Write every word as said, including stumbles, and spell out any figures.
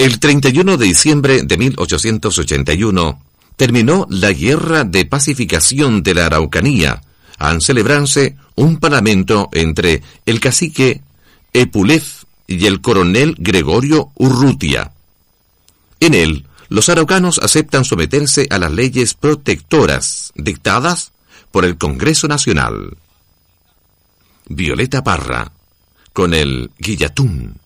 El treinta y uno de diciembre de mil ochocientos ochenta y uno terminó la Guerra de Pacificación de la Araucanía, al celebrarse un parlamento entre el cacique Epulef y el coronel Gregorio Urrutia. En él, los araucanos aceptan someterse a las leyes protectoras dictadas por el Congreso Nacional. Violeta Parra, con el Guillatún.